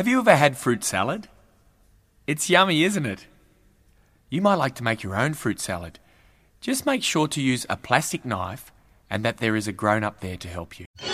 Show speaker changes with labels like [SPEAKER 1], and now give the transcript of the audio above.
[SPEAKER 1] Have you ever had fruit salad? It's yummy, isn't it? You might like to make your own fruit salad. Just make sure to use a plastic knife and that there is a grown-up there to help you.